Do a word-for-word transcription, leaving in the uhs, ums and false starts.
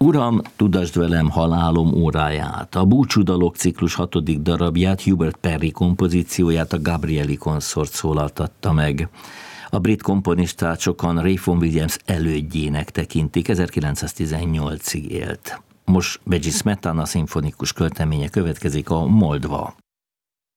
Uram, tudasd velem halálom óráját. A Búcsúdalok ciklus hatodik darabját, Hubert Parry kompozícióját a Gabrieli Consort szólaltatta meg. A brit komponistát sokan Ray Vaughan Williams elődjének tekintik, ezerkilencszáztizennyolcig élt. Most Begyi Smetana szimfonikus költeménye következik, a Moldva.